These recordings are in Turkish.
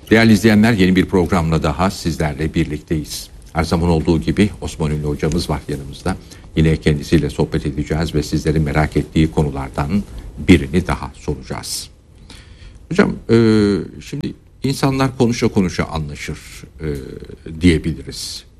Değerli izleyenler, yeni bir programla daha sizlerle birlikteyiz. Her zaman olduğu gibi Osman Ünlü hocamız var yanımızda. Yine kendisiyle sohbet edeceğiz ve sizlerin merak ettiği konulardan birini daha soracağız. Hocam şimdi insanlar konuşa konuşa anlaşır diyebiliriz.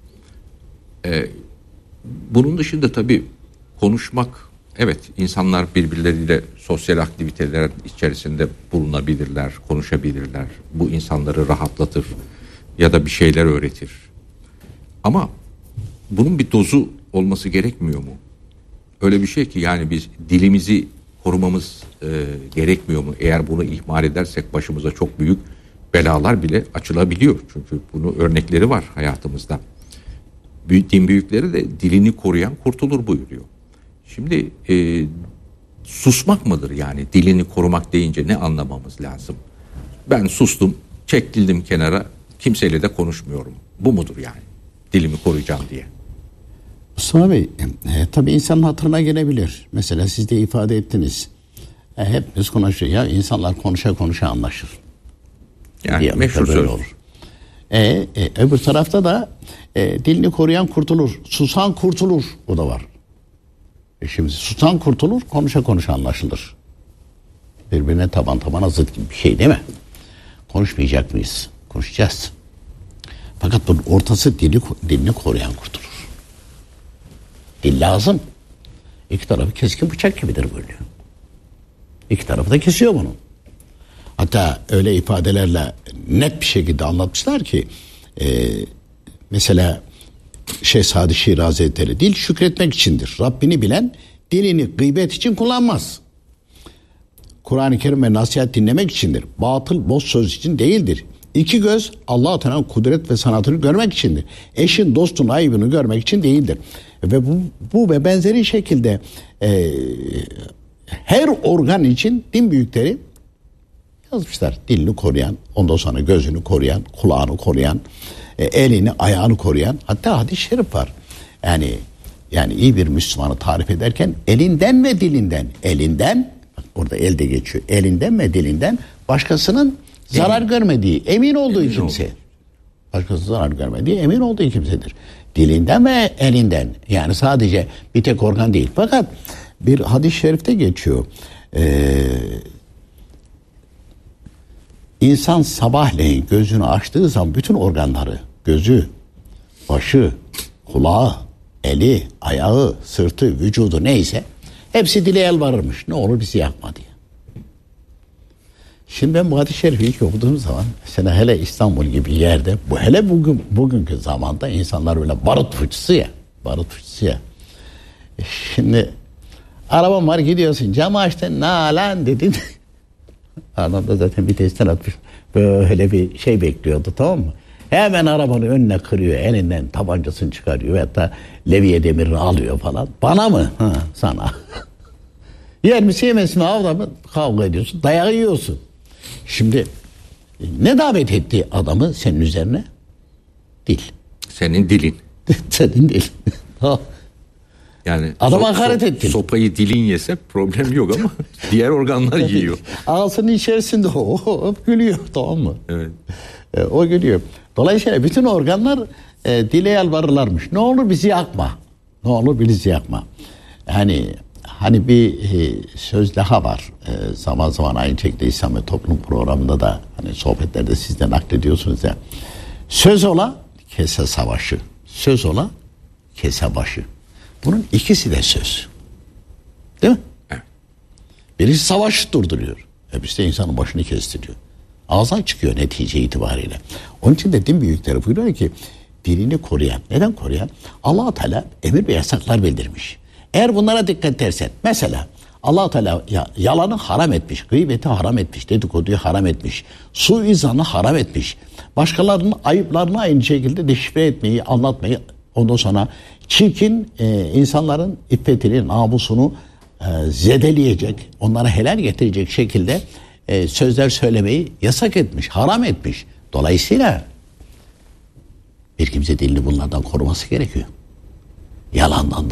Bunun dışında tabii konuşmak, evet, insanlar birbirleriyle sosyal aktiviteler içerisinde bulunabilirler, konuşabilirler. Bu insanları rahatlatır ya da bir şeyler öğretir. Ama bunun bir dozu olması gerekmiyor mu? Öyle bir şey ki yani biz dilimizi korumamız gerekmiyor mu? Eğer bunu ihmal edersek başımıza çok büyük belalar bile açılabiliyor. Çünkü bunun örnekleri var hayatımızda. Din büyükleri de dilini koruyan kurtulur buyuruyor. Şimdi susmak mıdır yani? Dilini korumak deyince ne anlamamız lazım? Ben sustum, çekildim kenara, kimseyle de konuşmuyorum. Bu mudur yani? Dilimi koruyacağım diye. Mustafa Bey, tabii insanın hatırına gelebilir. Mesela siz de ifade ettiniz. Hepimiz konuşuyor. Ya insanlar konuşa konuşa anlaşır. Yani meşhur söz. Olur. Öbür tarafta da dilini koruyan kurtulur. Susan kurtulur. O da var. Şimdi susan kurtulur, konuşa konuşa anlaşılır. Birbirine taban tabana zıt gibi bir şey değil mi? Konuşmayacak mıyız? Konuşacağız. Fakat bunun ortası dilini koruyan kurtulur. Dil lazım. İki tarafı keskin bıçak gibidir böyle. İki tarafı da kesiyor bunu. Hatta öyle ifadelerle net bir şekilde anlatmışlar ki mesela Sadi Şiir Hazretleri, dil şükretmek içindir. Rabbini bilen dilini gıybet için kullanmaz. Kur'an-ı Kerim ve nasihat dinlemek içindir. Batıl boş söz için değildir. İki göz Allah-u Teala'nın kudret ve sanatını görmek içindir. Eşin dostun ayıbını görmek için değildir. Ve bu ve benzeri şekilde her organ için din büyükleri yazmışlar. Dilini koruyan, ondan sonra gözünü koruyan, kulağını koruyan, elini, ayağını koruyan. Hatta hadis-i şerif var. Yani iyi bir Müslümanı tarif ederken elinden ve dilinden, bak orada elde geçiyor. Elinden ve dilinden başkasının zarar görmediği, emin olduğu kimse. Başkası zarar görmediği, emin olduğu kimsedir. Dilinden ve elinden. Yani sadece bir tek organ değil. Fakat bir hadis-i şerifte geçiyor. İnsan sabahleyin gözünü açtığı zaman bütün organları, gözü, başı, kulağı, eli, ayağı, sırtı, vücudu neyse hepsi dile yalvarırmış. Ne olur bizi yakma diye. Şimdi ben bu hadis-i şerifi ilk okuduğum zaman mesela hele İstanbul gibi yerde, bu hele bugünkü zamanda insanlar öyle barut fıçısı ya. Şimdi arabam var, gidiyorsun, camı açtın, nalan dedin. Adam da zaten vitesten atmış. Böyle bir şey bekliyordu, tamam mı? Hemen arabanın önüne kırıyor, elinden tabancasını çıkarıyor ve hatta levye demirini alıyor falan. Bana mı? Ha, sana. Yer misin yemez mi? Avda mı? Kavga ediyorsun, dayağı yiyorsun. Şimdi ne davet etti adamı senin üzerine? Dil. Senin dilin. Senin dilin. Yani adam hakaret ettin. Sopayı dilin yese problem yok ama diğer organlar yiyor. Ağzının içerisinde o gülüyor, tamam mı? Evet. O gülüyor. Dolayısıyla bütün organlar dile yalvarırlarmış. Ne olur bizi yakma. Ne olur bizi yakma. Hani bir söz daha var. Zaman zaman aynı şekilde İslam ve Toplum programında da hani sohbetlerde siz de naklediyorsunuz ya. Söz ola kese savaşı. Söz ola kese başı. Bunun ikisi de söz. Değil mi? Evet. Birisi savaşı durduruyor. Öbürüsü de insanın başını kestiriyor. Ağızdan çıkıyor netice itibariyle. Onun için de din büyükleri buyuruyor ki dilini koruyan. Neden koruyan? Allah-u Teala emir ve yasaklar bildirmiş. Eğer bunlara dikkat edersen, mesela Allah-u Teala yalanı haram etmiş, gıybeti haram etmiş, dedikoduyu haram etmiş, suizanı haram etmiş, başkalarının ayıplarını aynı şekilde deşifre etmeyi, anlatmayı, ondan sonra çirkin insanların iffetini, namusunu zedeleyecek, onlara helal getirecek şekilde sözler söylemeyi yasak etmiş, haram etmiş. Dolayısıyla bir kimse dilini bunlardan koruması gerekiyor. Yalandan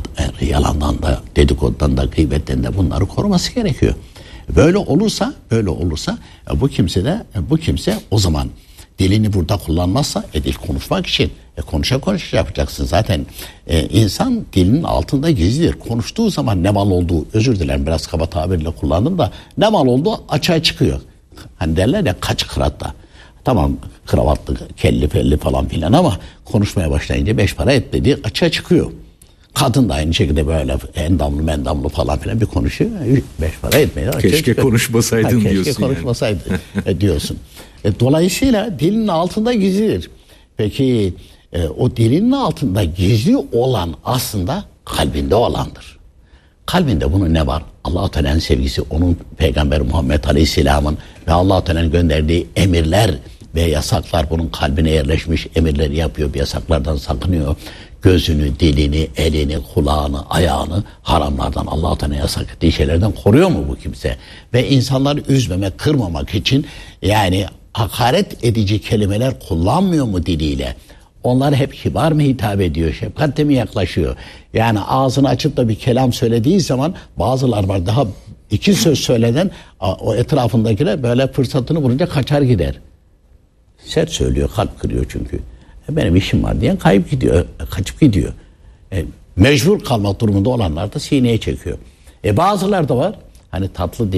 da, dedikodudan da, gıybetten de bunları koruması gerekiyor. Böyle olursa bu kimse o zaman Dilini burada kullanmazsa dil konuşmak için. Konuşa yapacaksın. Zaten insan dilinin altında gizlidir. Konuştuğu zaman ne mal olduğu, özür dilerim biraz kaba tabirle kullandım da, ne mal olduğu açığa çıkıyor. Hani derler ya kaç kıratta. Tamam kravatlı, kelli felli falan filan ama konuşmaya başlayınca 5 para etmediği açığa çıkıyor. Kadın da aynı şekilde böyle endamlı mendamlı falan filan bir konuşuyor. 5 para etmiyor. Keşke konuşmasaydın diyorsun. Keşke konuşmasaydı diyorsun. Dolayısıyla dilin altında gizlidir. Peki o dilinin altında gizli olan aslında kalbinde olandır. Kalbinde bunun ne var? Allah-u Teala'nın sevgisi, onun Peygamber Muhammed Aleyhisselam'ın ve Allah-u Teala'nın gönderdiği emirler ve yasaklar bunun kalbine yerleşmiş. Emirleri yapıyor, yasaklardan sakınıyor. Gözünü, dilini, elini, kulağını, ayağını haramlardan, Allah-u Teala yasak ettiği şeylerden koruyor mu bu kimse? Ve insanları üzmemek, kırmamak için yani hakaret edici kelimeler kullanmıyor mu diliyle? Onlar hep kibar mı hitap ediyor, şefkatle mi yaklaşıyor? Yani ağzını açıp da bir kelam söylediği zaman bazılar var daha 2 söz söyleden o etrafındakiler böyle fırsatını bulunca kaçar gider. Sert söylüyor, kalp kırıyor çünkü. Benim işim var diyen kayıp gidiyor, kaçıp gidiyor. Mecbur kalmak durumunda olanlar da sineye çekiyor. Bazıları da var. Hani tatlı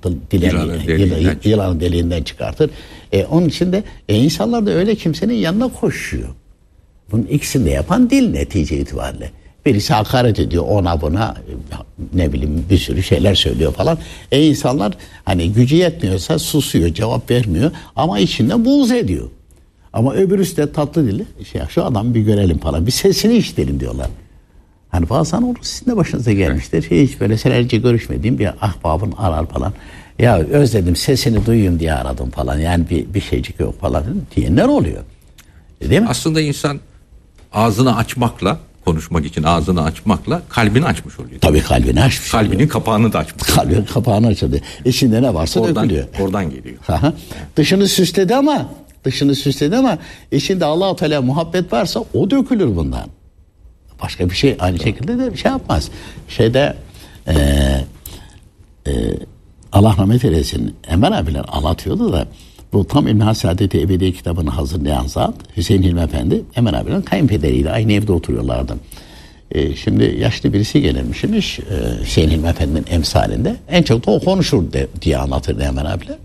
yılanı deliğinden çıkartır. Onun için de insanlar da öyle kimsenin yanına koşuyor. Bunun ikisini de yapan dil netice itibariyle. Birisi hakaret ediyor ona buna ne bileyim bir sürü şeyler söylüyor falan. İnsanlar hani gücü yetmiyorsa susuyor, cevap vermiyor ama içinden buğz ediyor. Ama öbürüsü de tatlı dili şu adamı bir görelim falan, bir sesini işitelim diyorlar. Hani bazen olur, sizin de başınıza gelmiştir. Hiç böyle senelerce görüşmediğim bir ahbabın arar falan. Ya özledim, sesini duyayım diye aradım falan. Yani bir şeycik yok falan diyenler oluyor. Değil mi? Aslında insan ağzını açmakla, konuşmak için ağzını açmakla kalbini açmış oluyor. Tabii kalbini açmış. Kalbinin oluyor. kapağını da açmış. Kalbinin kapağını açıldı. İçinde ne varsa dökülüyor. Oradan geliyor. Dışını süsledi ama içinde Allah-u Teala muhabbet varsa o dökülür bundan. Başka bir şey aynı şekilde de şey yapmaz. Allah rahmet eylesin, Enver abiler anlatıyordu da bu tam İlmihal Saadet-i Ebediye kitabını hazırlayan zat Hüseyin Hilmi Efendi, Enver abilerin kayınpederiyle aynı evde oturuyorlardı. Şimdi yaşlı birisi gelirmişmiş Hüseyin Hilmi Efendi'nin emsalinde. En çok da o konuşur diye anlatırdı Enver abiler.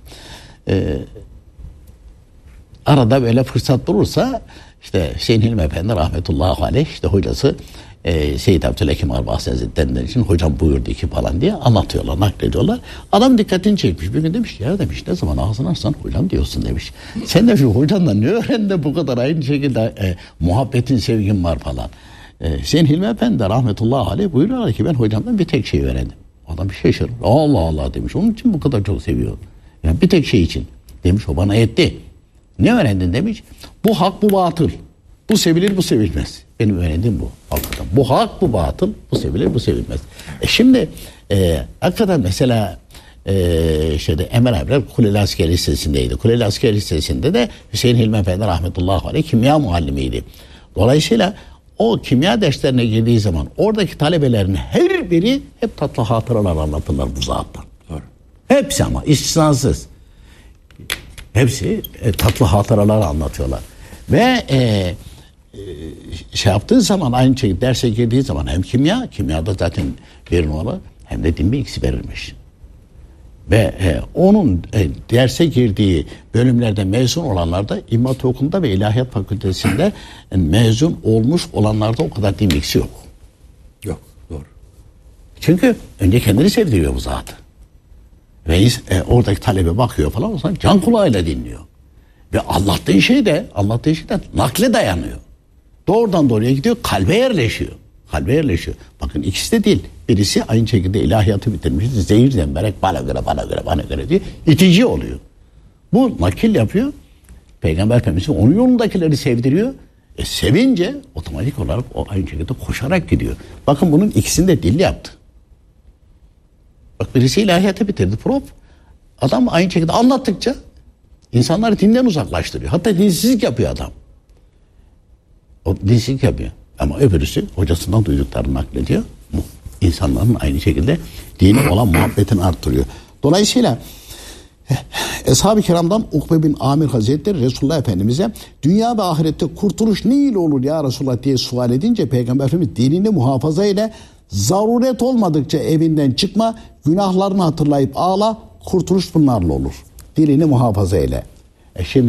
Arada böyle fırsat bulursa işte Hüseyin Hilmi Efendi rahmetullahi aleyh işte hocası Seyyid Abdülhakim Arbasi Hazretleri'nden için hocam buyurdu ki falan diye anlatıyorlar, naklediyorlar. Adam dikkatini çekmiş. Bir gün demiş ya demiş ne zaman ağzını açsan hocam diyorsun demiş. Sen de şu hocandan ne öğrendin de bu kadar aynı şekilde muhabbetin, sevgin var falan. Hüseyin Hilmi Efendi rahmetullahi aleyh buyuruyorlar ki ben hocamdan bir tek şey öğrendim. Adam bir şaşırır. Allah Allah demiş. Onun için bu kadar çok seviyor. Yani bir tek şey için. Demiş o bana yetti. Ne öğrendin demiş. Bu hak bu batıl. Bu sevilir bu sevilmez. Benim öğrendiğim bu. Hakikaten. Bu hak bu batıl. Bu sevilir bu sevilmez. Şimdi hakikaten mesela Enver abiler Kuleli Askeri Lisesi'ndeydi. Kuleli Askeri Lisesi'nde de Hüseyin Hilmi Efendi rahmetullahi aleyh kimya muallimiydi. Dolayısıyla o kimya derslerine girdiği zaman oradaki talebelerin her biri hep tatlı hatıralar anlatırlar bu zattan. Doğru. Hepsi ama istisnasız. Hepsi tatlı hatıralar anlatıyorlar. Ve yaptığı zaman aynı şekilde derse girdiği zaman hem kimyada zaten bir numara hem de din bilgisi verilmiş. Ve onun derse girdiği bölümlerde mezun olanlarda İmam Hatip Okulu'nda ve İlahiyat Fakültesi'nde mezun olmuş olanlarda o kadar din bilgisi yok. Yok, doğru. Çünkü önce kendini sevdiriyor bu zat. Ve oradaki talebe bakıyor falan, o zaman can kulağıyla dinliyor. Ve anlattığı şey de nakle dayanıyor. Doğrudan doğruya gidiyor, kalbe yerleşiyor. Bakın ikisi de değil. Birisi aynı şekilde ilahiyatı bitirmiş. Zehir zemberek bana göre diye itici oluyor. Bu nakil yapıyor. Peygamber Efendimiz onun yolundakileri sevdiriyor. Sevince otomatik olarak o aynı şekilde koşarak gidiyor. Bakın bunun ikisini de dil yaptı. Bak birisi ilahiyatı bitirdi prof. Adam aynı şekilde anlattıkça insanları dinden uzaklaştırıyor. Hatta dinsizlik yapıyor adam. O dinsizlik yapıyor. Ama öbürüsü hocasından duyduklarını naklediyor. İnsanların aynı şekilde dine olan muhabbetini arttırıyor. Dolayısıyla Eshab-ı Kiram'dan Ukbe bin Amir Hazretleri Resulullah Efendimiz'e dünya ve ahirette kurtuluş ne ile olur ya Resulullah diye sual edince Peygamber Efendimiz dinini muhafaza ile, zaruret olmadıkça evinden çıkma, günahlarını hatırlayıp ağla, kurtuluş bunlarla olur. Dilini muhafaza ile. Şimdi